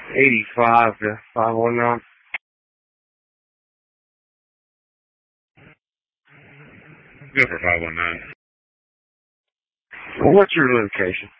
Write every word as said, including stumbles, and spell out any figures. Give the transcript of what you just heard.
eighty-five to five one nine. Good for five one nine. Well, what's your location?